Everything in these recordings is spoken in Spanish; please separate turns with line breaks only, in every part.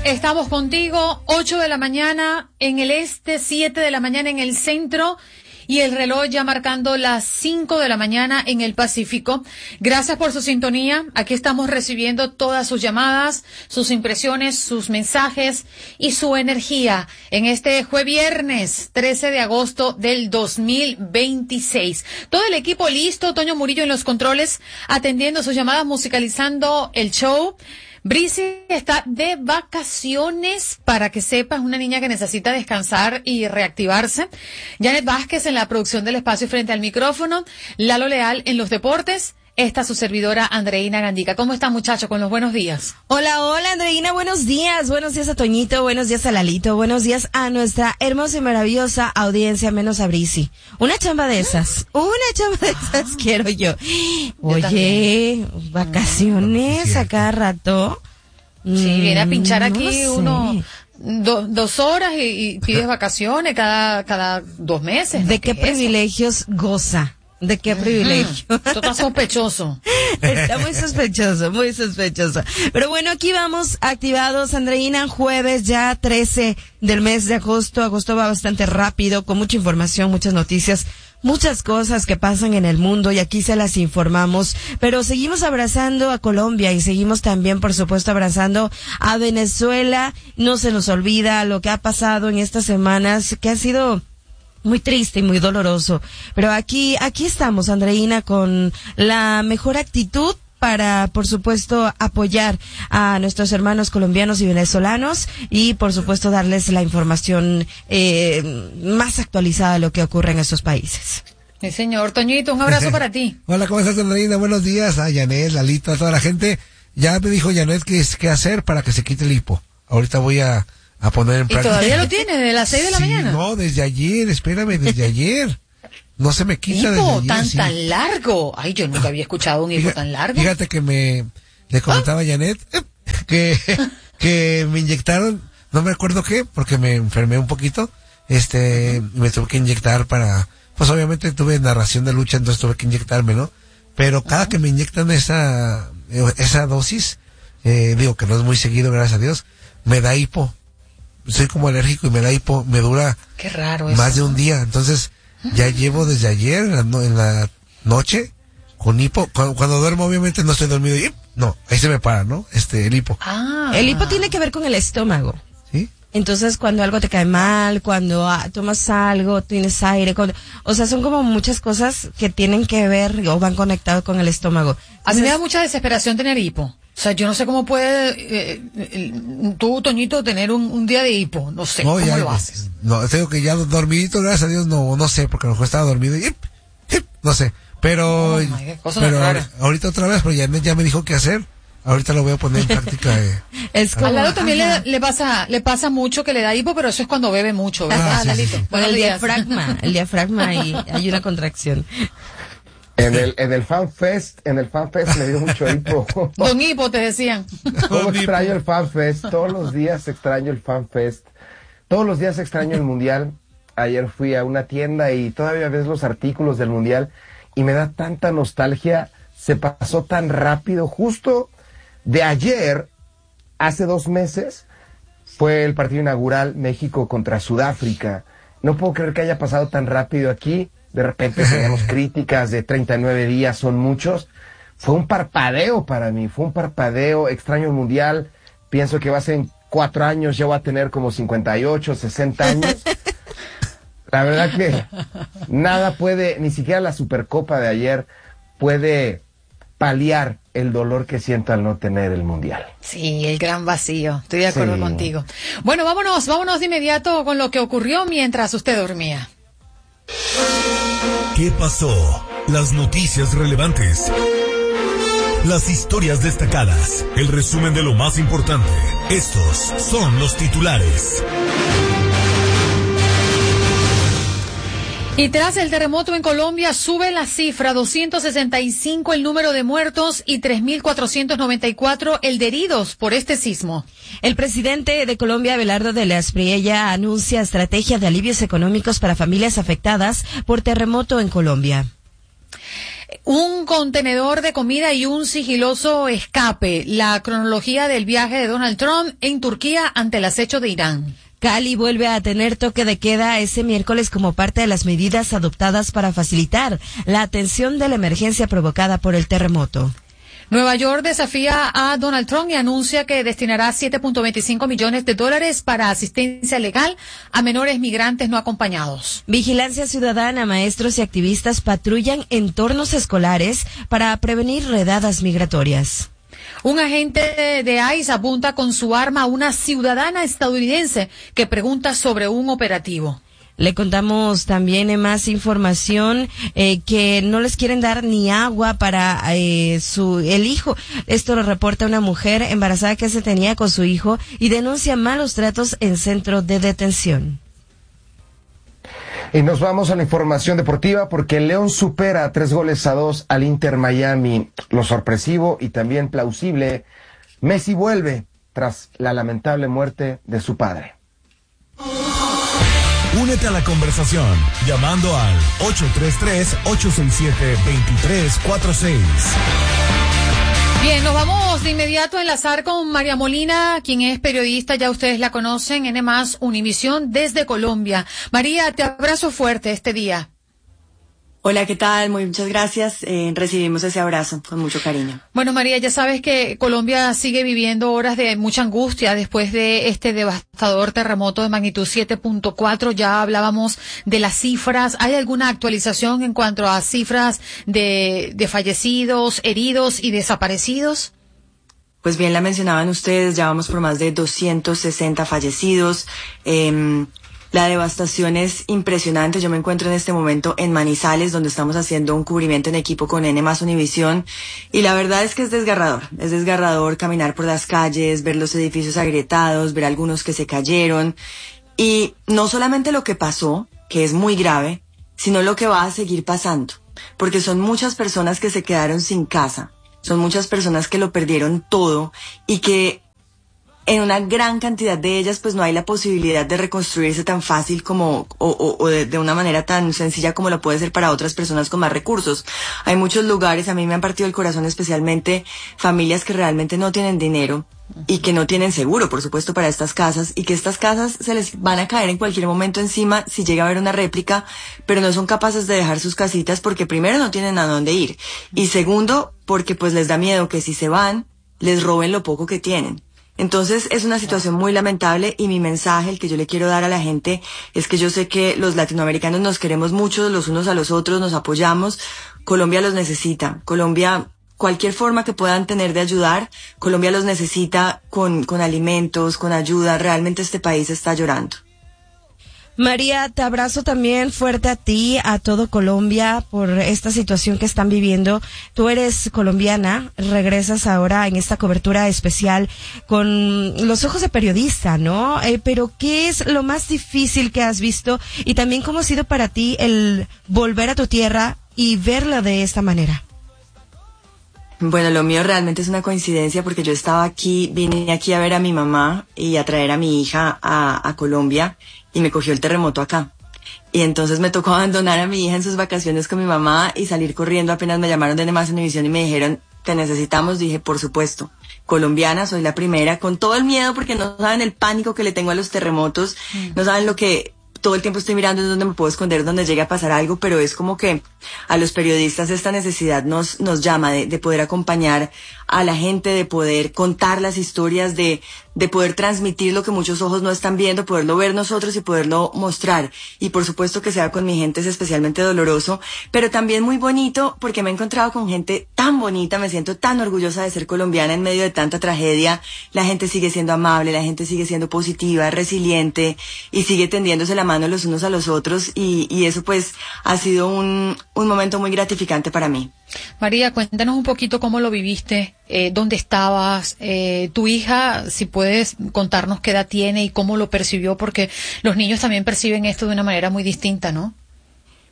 estamos contigo, 8 de la mañana en el este, 7 de la mañana en el centro y el reloj ya marcando las 5 de la mañana en el Pacífico. Gracias por su sintonía. Aquí estamos recibiendo todas sus llamadas, sus impresiones, sus mensajes y su energía en este viernes 13 de agosto del 2026. Todo el equipo listo, Toño Murillo en los controles, atendiendo sus llamadas, musicalizando el show. Brisi está de vacaciones, para que sepas, una niña que necesita descansar y reactivarse. Janet Vázquez en la producción del espacio frente al micrófono. Lalo Leal en los deportes. Esta su servidora Andreina Gandica. ¿Cómo está, muchacho? Con los buenos días.
Hola, hola, Andreina, buenos días. Buenos días a Toñito, buenos días a Lalito, buenos días a nuestra hermosa y maravillosa audiencia, menos a Brisi. Una chamba de esas quiero yo. Oye, vacaciones a cada rato.
Sí, viene a pinchar aquí
no sé.
2 horas y pides vacaciones cada 2 meses.
¿De qué privilegios goza? ¿De qué privilegio?
Esto está sospechoso.
Está muy sospechoso, muy sospechoso. Pero bueno, aquí vamos activados, Andreina, jueves ya 13 del mes de agosto. Agosto va bastante rápido, con mucha información, muchas noticias, muchas cosas que pasan en el mundo y aquí se las informamos. Pero seguimos abrazando a Colombia y seguimos también, por supuesto, abrazando a Venezuela. No se nos olvida lo que ha pasado en estas semanas, que ha sido muy triste y muy doloroso, pero aquí estamos, Andreina, con la mejor actitud para, por supuesto, apoyar a nuestros hermanos colombianos y venezolanos y, por supuesto, darles la información más actualizada de lo que ocurre en estos países.
Sí, señor. Toñito, un abrazo para ti.
Hola, ¿cómo estás, Andreina? Buenos días a Janet, Lalito, a toda la gente. Ya me dijo Janet qué hacer para que se quite el hipo. Ahorita voy a poner en práctica.
¿Y todavía lo tiene desde las 6 de la mañana?
No, desde ayer, espérame, desde ayer. No se me quita desde ayer.
Tan largo. Ay, yo nunca había escuchado un hipo tan largo.
Fíjate que le comentaba a Janet que me inyectaron, no me acuerdo qué, porque me enfermé un poquito, me tuve que inyectar pues obviamente tuve narración de lucha, entonces tuve que inyectarme, ¿no? Pero cada que me inyectan esa dosis, digo que no es muy seguido, gracias a Dios, me da hipo. Soy como alérgico y me da hipo, me dura
qué raro eso,
más de un día. Entonces, ya llevo desde ayer en la noche con hipo. Cuando duermo, obviamente no estoy dormido y no, ahí se me para, ¿no? El hipo.
El hipo tiene que ver con el estómago.
¿Sí?
Entonces, cuando algo te cae mal, cuando tomas algo, tienes aire, o sea, son como muchas cosas que tienen que ver o van conectados con el estómago. Entonces,
a mí me da mucha desesperación tener hipo. O sea, yo no sé cómo puede tú, Toñito, tener un día de hipo. No sé, ¿cómo lo haces?
No, tengo que ya dormidito, gracias a Dios, no sé, porque a lo mejor estaba dormido y no sé. Pero, ahorita otra vez, pero ya me dijo qué hacer. Ahorita lo voy a poner en práctica.
Al lado también le pasa mucho que le da hipo, pero eso es cuando bebe mucho, ¿verdad, Lalito?
Sí. Bueno, el diafragma y hay una contracción.
En el FanFest me dio mucho hipo.
Don Hipo, te decían.
¿Cómo extraño el FanFest? Todos los días extraño el FanFest. Todos los días extraño el Mundial. Ayer fui a una tienda y todavía ves los artículos del Mundial y me da tanta nostalgia. Se pasó tan rápido. Justo de ayer, hace 2 meses, fue el partido inaugural México contra Sudáfrica. No puedo creer que haya pasado tan rápido aquí. De repente teníamos críticas de 39 días, son muchos. Fue un parpadeo para mí, extraño el Mundial. Pienso que va a ser en 4 años, ya voy a tener como 58, 60 años. La verdad que nada puede, ni siquiera la Supercopa de ayer puede paliar el dolor que siento al no tener el Mundial.
Sí, el gran vacío, estoy de acuerdo contigo. Bueno, vámonos de inmediato con lo que ocurrió mientras usted dormía.
¿Qué pasó? Las noticias relevantes. Las historias destacadas. El resumen de lo más importante. Estos son los titulares.
Y tras el terremoto en Colombia sube la cifra, 265 el número de muertos y 3.494 el de heridos por este sismo.
El presidente de Colombia, Abelardo de la Espriella, anuncia estrategia de alivios económicos para familias afectadas por terremoto en Colombia.
Un contenedor de comida y un sigiloso escape. La cronología del viaje de Donald Trump en Turquía ante el acecho de Irán.
Cali vuelve a tener toque de queda ese miércoles como parte de las medidas adoptadas para facilitar la atención de la emergencia provocada por el terremoto.
Nueva York desafía a Donald Trump y anuncia que destinará $7.25 millones para asistencia legal a menores migrantes no acompañados.
Vigilancia ciudadana, maestros y activistas patrullan entornos escolares para prevenir redadas migratorias.
Un agente de ICE apunta con su arma a una ciudadana estadounidense que pregunta sobre un operativo.
Le contamos también más información que no les quieren dar ni agua para el hijo. Esto lo reporta una mujer embarazada que se tenía con su hijo y denuncia malos tratos en centro de detención.
Y nos vamos a la información deportiva porque el León supera 3-2 al Inter Miami. Lo sorpresivo y también plausible, Messi vuelve tras la lamentable muerte de su padre.
Únete a la conversación llamando al 833-867-2346.
Bien, nos vamos de inmediato a enlazar con María Molina, quien es periodista, ya ustedes la conocen, N+ Univisión desde Colombia. María, te abrazo fuerte este día.
Hola, ¿qué tal? Muchas gracias. Recibimos ese abrazo con mucho cariño.
Bueno, María, ya sabes que Colombia sigue viviendo horas de mucha angustia después de este devastador terremoto de magnitud 7.4. Ya hablábamos de las cifras. ¿Hay alguna actualización en cuanto a cifras de fallecidos, heridos y desaparecidos?
Pues bien, la mencionaban ustedes, ya vamos por más de 260 fallecidos. La devastación es impresionante. Yo me encuentro en este momento en Manizales, donde estamos haciendo un cubrimiento en equipo con N+ Univisión, y la verdad es que es desgarrador. Es desgarrador caminar por las calles, ver los edificios agrietados, ver algunos que se cayeron, y no solamente lo que pasó, que es muy grave, sino lo que va a seguir pasando, porque son muchas personas que se quedaron sin casa, son muchas personas que lo perdieron todo y que en una gran cantidad de ellas pues no hay la posibilidad de reconstruirse tan fácil como o de una manera tan sencilla como lo puede ser para otras personas con más recursos. Hay muchos lugares, a mí me han partido el corazón especialmente familias que realmente no tienen dinero y que no tienen seguro, por supuesto, para estas casas, y que estas casas se les van a caer en cualquier momento encima si llega a haber una réplica, pero no son capaces de dejar sus casitas porque primero no tienen a dónde ir y segundo porque pues les da miedo que si se van les roben lo poco que tienen. Entonces es una situación muy lamentable, y mi mensaje, el que yo le quiero dar a la gente, es que yo sé que los latinoamericanos nos queremos mucho los unos a los otros, nos apoyamos. Colombia los necesita. Colombia, cualquier forma que puedan tener de ayudar, Colombia los necesita con alimentos, con ayuda. Realmente este país está llorando.
María, te abrazo también fuerte a ti, a todo Colombia, por esta situación que están viviendo. Tú eres colombiana, regresas ahora en esta cobertura especial con los ojos de periodista, ¿no? Pero ¿qué es lo más difícil que has visto? Y también, ¿cómo ha sido para ti el volver a tu tierra y verla de esta manera?
Bueno, lo mío realmente es una coincidencia porque yo estaba aquí, vine aquí a ver a mi mamá y a traer a mi hija a Colombia, y me cogió el terremoto acá. Y entonces me tocó abandonar a mi hija en sus vacaciones con mi mamá y salir corriendo. Apenas me llamaron de N+ Univisión y me dijeron, te necesitamos. Dije, por supuesto, colombiana, soy la primera, con todo el miedo porque no saben el pánico que le tengo a los terremotos, no saben lo que todo el tiempo estoy mirando es dónde me puedo esconder, donde llegue a pasar algo, pero es como que a los periodistas esta necesidad nos llama de poder acompañar a la gente, de poder contar las historias, de poder transmitir lo que muchos ojos no están viendo, poderlo ver nosotros y poderlo mostrar. Y por supuesto que sea con mi gente es especialmente doloroso, pero también muy bonito porque me he encontrado con gente tan bonita, me siento tan orgullosa de ser colombiana en medio de tanta tragedia. La gente sigue siendo amable, la gente sigue siendo positiva, resiliente y sigue tendiéndose la mano los unos a los otros, y eso pues ha sido un momento muy gratificante para mí.
María, cuéntanos un poquito cómo lo viviste, dónde estabas, tu hija, si puedes contarnos qué edad tiene y cómo lo percibió, porque los niños también perciben esto de una manera muy distinta, ¿no?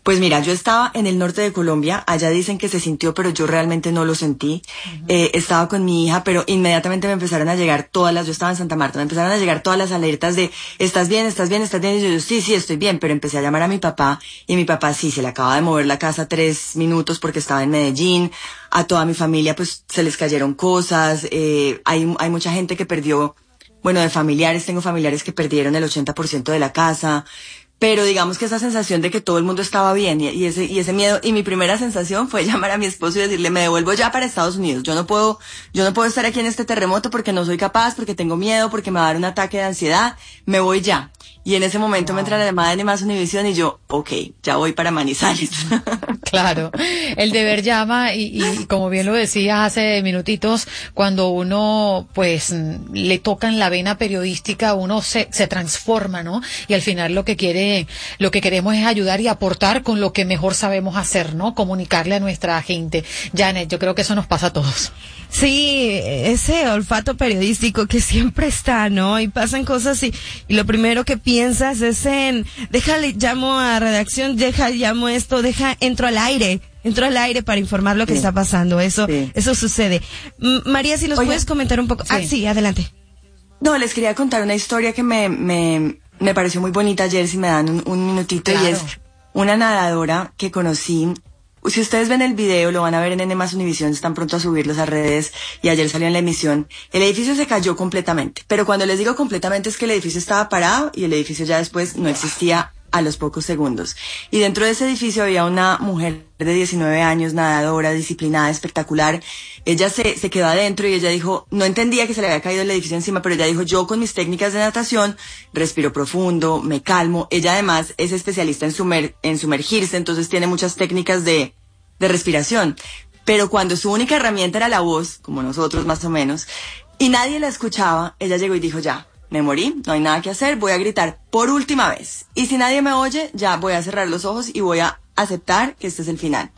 Pues mira, yo estaba en el norte de Colombia, allá dicen que se sintió, pero yo realmente no lo sentí. Estaba con mi hija, pero inmediatamente me empezaron a llegar yo estaba en Santa Marta, me empezaron a llegar todas las alertas de, ¿estás bien, estás bien, estás bien? Y yo, sí, estoy bien, pero empecé a llamar a mi papá, y mi papá sí, se le acaba de mover la casa 3 minutos porque estaba en Medellín. A toda mi familia pues se les cayeron cosas, hay mucha gente que perdió, bueno, de familiares, tengo familiares que perdieron el 80% de la casa, pero digamos que esa sensación de que todo el mundo estaba bien y ese miedo, y mi primera sensación fue llamar a mi esposo y decirle, me devuelvo ya para Estados Unidos, yo no puedo estar aquí en este terremoto porque no soy capaz, porque tengo miedo, porque me va a dar un ataque de ansiedad, me voy ya. Y en ese momento me entra la llamada de Animás Univisión y yo, okay, ya voy para Manizales.
Claro, el deber llama y como bien lo decías hace minutitos, cuando uno pues le tocan la vena periodística, uno se transforma, ¿no? Y al final lo que queremos es ayudar y aportar con lo que mejor sabemos hacer, ¿no? Comunicarle a nuestra gente. Janet, yo creo que eso nos pasa a todos.
Sí, ese olfato periodístico que siempre está, ¿no? Y pasan cosas y lo primero que piensas es déjale, llamo a redacción, llamo esto, entro al aire para informar lo que está pasando. Eso sucede. María, si nos puedes comentar un poco. Sí. Sí, adelante.
No, les quería contar una historia que me pareció muy bonita ayer, si me dan un minutito. Claro. Y es una nadadora que conocí. Si ustedes ven el video, lo van a ver en N+ Univisión, están pronto a subirlos a redes, y ayer salió en la emisión. El edificio se cayó completamente, pero cuando les digo completamente es que el edificio estaba parado y el edificio ya después no existía a los pocos segundos. Y dentro de ese edificio había una mujer de 19 años, nadadora, disciplinada, espectacular. Ella se quedó adentro y ella dijo, no entendía que se le había caído el edificio encima, pero ella dijo, yo con mis técnicas de natación respiro profundo, me calmo. Ella además es especialista en sumergirse, entonces tiene muchas técnicas de respiración. Pero cuando su única herramienta era la voz, como nosotros más o menos, y nadie la escuchaba, ella llegó y dijo, ya, me morí, no hay nada que hacer, voy a gritar por última vez. Y si nadie me oye, ya voy a cerrar los ojos y voy a aceptar que este es el final.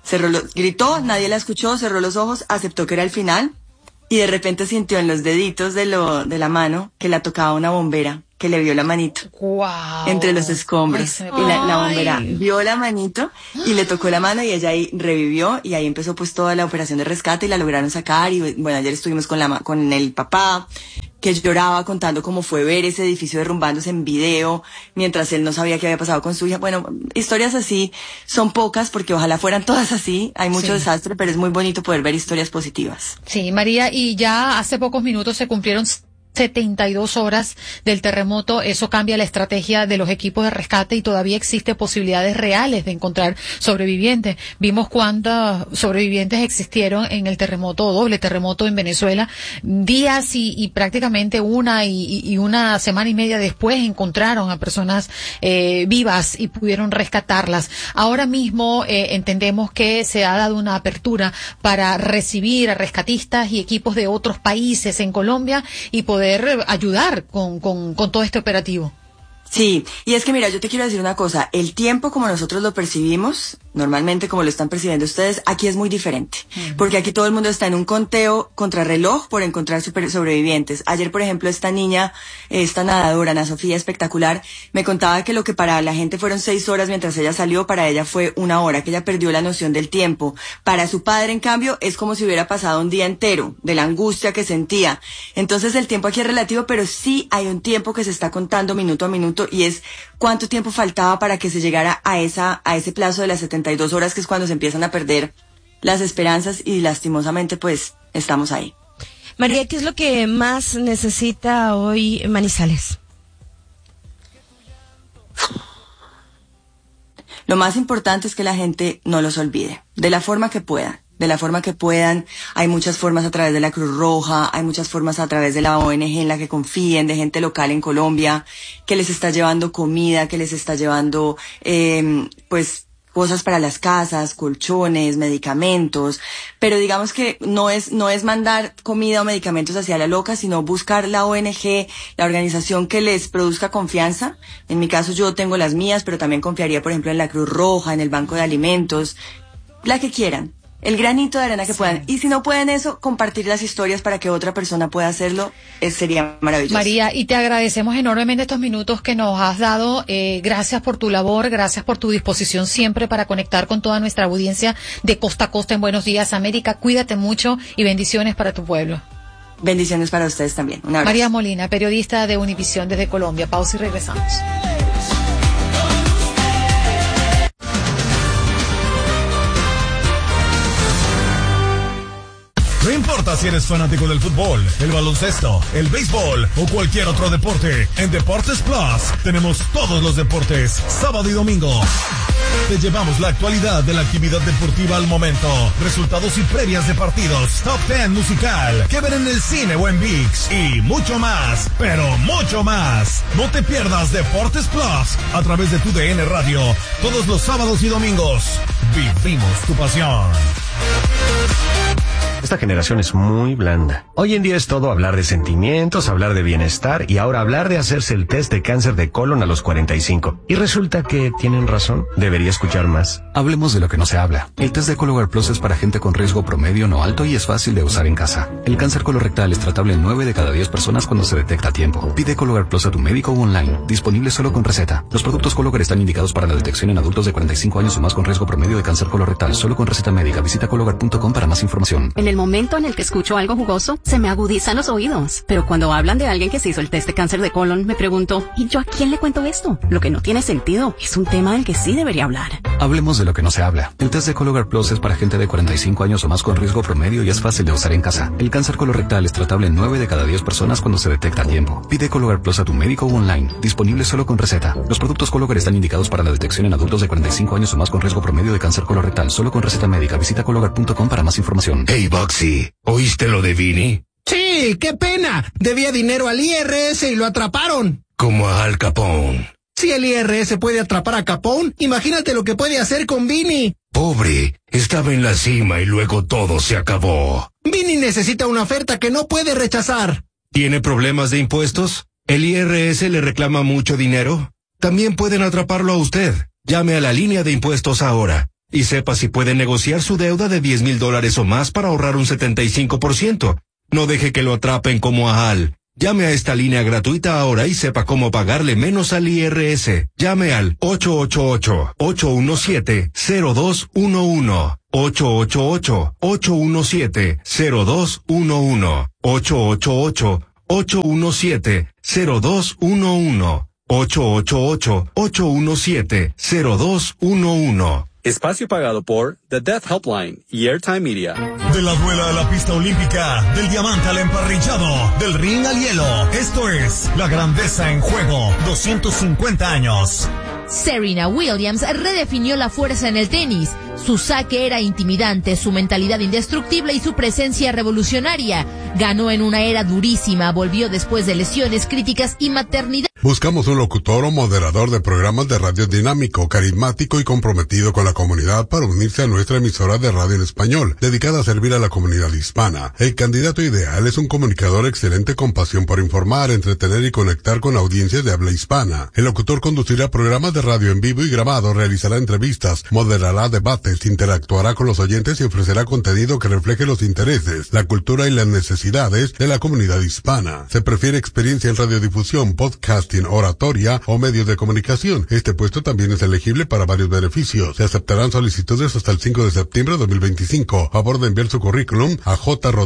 Gritó, nadie la escuchó, cerró los ojos, aceptó que era el final, y de repente sintió en los deditos de la mano que la tocaba una bombera, que le vio la manito.
Wow.
Entre los escombros. Y la bombera vio la manito y le tocó la mano, y ella ahí revivió, y ahí empezó pues toda la operación de rescate y la lograron sacar. Y bueno, ayer estuvimos con el papá, que lloraba contando cómo fue ver ese edificio derrumbándose en video, mientras él no sabía qué había pasado con su hija. Bueno, historias así son pocas, porque ojalá fueran todas así. Hay mucho desastre, pero es muy bonito poder ver historias positivas.
Sí, María, y ya hace pocos minutos se cumplieron 72 horas del terremoto. Eso cambia la estrategia de los equipos de rescate y todavía existe posibilidades reales de encontrar sobrevivientes. Vimos cuántos sobrevivientes existieron en el terremoto, doble terremoto en Venezuela. Días y prácticamente una semana y media después encontraron a personas vivas y pudieron rescatarlas. Ahora mismo entendemos que se ha dado una apertura para recibir a rescatistas y equipos de otros países en Colombia y poder ayudar con todo este operativo.
Sí, y es que mira, yo te quiero decir una cosa, el tiempo como nosotros lo percibimos, normalmente como lo están percibiendo ustedes, aquí es muy diferente, porque aquí todo el mundo está en un conteo contrarreloj por encontrar sobrevivientes. Ayer, por ejemplo, esta niña, esta nadadora, Ana Sofía, espectacular, me contaba que lo que para la gente fueron 6 horas mientras ella salió, para ella fue 1 hora, que ella perdió la noción del tiempo. Para su padre, en cambio, es como si hubiera pasado un día entero, de la angustia que sentía. Entonces el tiempo aquí es relativo, pero sí hay un tiempo que se está contando minuto a minuto, y es cuánto tiempo faltaba para que se llegara a ese plazo de las 72 horas, que es cuando se empiezan a perder las esperanzas, y lastimosamente pues estamos ahí.
María, ¿qué es lo que más necesita hoy Manizales?
Lo más importante es que la gente no los olvide, de la forma que puedan. De la forma que puedan. Hay muchas formas a través de la Cruz Roja, hay muchas formas a través de la ONG en la que confíen, de gente local en Colombia, que les está llevando comida, que les está llevando, pues, cosas para las casas, colchones, medicamentos, pero digamos que no es mandar comida o medicamentos hacia la loca, sino buscar la ONG, la organización que les produzca confianza. En mi caso yo tengo las mías, pero también confiaría, por ejemplo, en la Cruz Roja, en el Banco de Alimentos, la que quieran. el granito de arena que puedan. Y si no pueden eso, compartir las historias para que otra persona pueda hacerlo, sería maravilloso.
María, y te agradecemos enormemente estos minutos que nos has dado. Gracias por tu labor, gracias por tu disposición siempre para conectar con toda nuestra audiencia de costa a costa en Buenos Días, América. Cuídate mucho y bendiciones para tu pueblo.
Bendiciones para ustedes también. Un abrazo.
María Molina, periodista de Univisión desde Colombia. Pausa y regresamos.
No importa si eres fanático del fútbol, el baloncesto, el béisbol o cualquier otro deporte, en Deportes Plus tenemos todos los deportes, sábado y domingo. Te llevamos la actualidad de la actividad deportiva al momento, resultados y previas de partidos, top 10 musical, que ver en el cine o en ViX y mucho más, pero mucho más. No te pierdas Deportes Plus a través de tu DN Radio, todos los sábados y domingos. Vivimos tu pasión.
Esta generación es muy blanda. Hoy en día es todo hablar de sentimientos, hablar de bienestar y ahora hablar de hacerse el test de cáncer de colon a los 45. Y resulta que tienen razón. Debería escuchar más.
Hablemos de lo que no se habla. El test de Cologuard Plus es para gente con riesgo promedio no alto y es fácil de usar en casa. El cáncer colorectal es tratable en 9 de cada 10 personas cuando se detecta a tiempo. Pide Cologuard Plus a tu médico o online. Disponible solo con receta. Los productos Cologuard están indicados para la detección en adultos de 45 años o más con riesgo promedio de cáncer colorectal. Solo con receta médica. Visita Cologuard.com para más información.
En el momento en el que escucho algo jugoso, se me agudizan los oídos. Pero cuando hablan de alguien que se hizo el test de cáncer de colon, me pregunto, ¿y yo a quién le cuento esto? Lo que no tiene sentido. Es un tema del que sí debería hablar.
Hablemos de lo que no se habla. El test de Cologuard Plus es para gente de 45 años o más con riesgo promedio y es fácil de usar en casa. El cáncer colorectal es tratable en 9 de cada 10 personas cuando se detecta a tiempo. Pide Cologuard Plus a tu médico o online. Disponible solo con receta. Los productos Cologuard están indicados para la detección en adultos de 45 años o más con riesgo promedio de cáncer colorectal. Solo con receta médica. Visita Cologuard.com para más información.
Hey, Boxy, ¿oíste lo de Vini?
Sí, qué pena. Debía dinero al IRS y lo atraparon.
Como a Al Capone.
Si el IRS puede atrapar a Capone, imagínate lo que puede hacer con Vini.
Pobre, estaba en la cima y luego todo se acabó.
Vini necesita una oferta que no puede rechazar.
¿Tiene problemas de impuestos? ¿El IRS le reclama mucho dinero? También pueden atraparlo a usted. Llame a la línea de impuestos ahora y sepa si puede negociar su deuda de $10,000 o más para ahorrar un 75%. No deje que lo atrapen como a Al. Llame a esta línea gratuita ahora y sepa cómo pagarle menos al IRS. Llame al 888-817-0211. 888-817-0211. 888-817-0211. 888-817-0211.
Espacio pagado por The Death Helpline y Airtime Media.
De la duela a la pista olímpica, del diamante al emparrillado, del ring al hielo. Esto es La Grandeza en Juego, 250 años.
Serena Williams redefinió la fuerza en el tenis. Su saque era intimidante, su mentalidad indestructible y su presencia revolucionaria. Ganó en una era durísima, volvió después de lesiones, críticas y maternidad.
Buscamos un locutor o moderador de programas de radio dinámico, carismático y comprometido con la comunidad para unirse a nuestra emisora de radio en español, dedicada a servir a la comunidad hispana. El candidato ideal es un comunicador excelente con pasión por informar, entretener y conectar con audiencias de habla hispana. El locutor conducirá programas de radio en vivo y grabado, realizará entrevistas, moderará debates, interactuará con los oyentes y ofrecerá contenido que refleje los intereses, la cultura y las necesidades de la comunidad hispana. Se prefiere experiencia en radiodifusión, podcasting, oratoria o medios de comunicación. Este puesto también es elegible para varios beneficios. Se aceptarán solicitudes hasta el 5 de septiembre de 2025. Favor de enviar su currículum a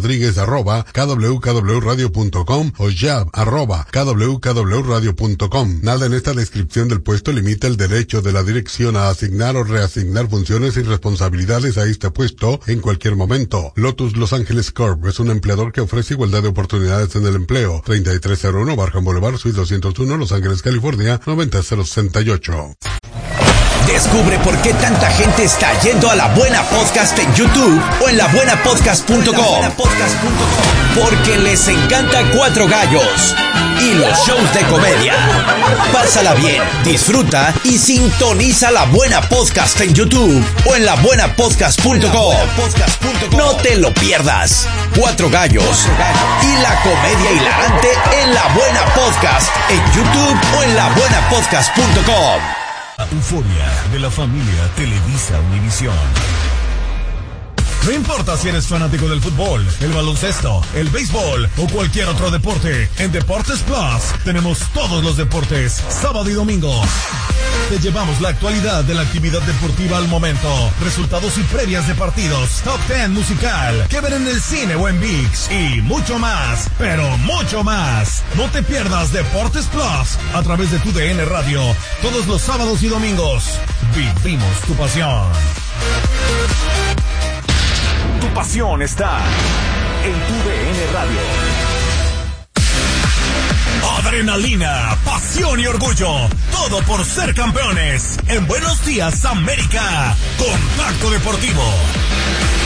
jrodriguez@kwkwradio.com o jab@kwkwradio.com. Nada en esta descripción del puesto limita el derecho de la dirección a asignar o reasignar funciones y responsabilidades a este puesto en cualquier momento. Lotus Los Ángeles Corp es un empleador que ofrece igualdad de oportunidades en el empleo. 3301 Barham Boulevard, Suite 201, Los Ángeles, California, 90068.
Descubre por qué tanta gente está yendo a La Buena Podcast en YouTube o en labuenapodcast.com. Porque les encanta Cuatro Gallos y los shows de comedia. Pásala bien, disfruta y sintoniza La Buena Podcast en YouTube o en labuenapodcast.com. No te lo pierdas. Cuatro Gallos y la comedia hilarante en La Buena Podcast en YouTube o en labuenapodcast.com.
Euforia de la familia Televisa Univisión. No importa si eres fanático del fútbol, el baloncesto, el béisbol o cualquier otro deporte, en Deportes Plus tenemos todos los deportes, sábado y domingo. Te llevamos la actualidad de la actividad deportiva al momento, resultados y previas de partidos, top 10 musical, que ver en el cine o en ViX y mucho más, pero mucho más. No te pierdas Deportes Plus a través de tu DN Radio, todos los sábados y domingos. Vivimos tu pasión.
Tu pasión está en tu DN Radio.
Adrenalina, pasión y orgullo, todo por ser campeones. En Buenos Días, América, Contacto Deportivo.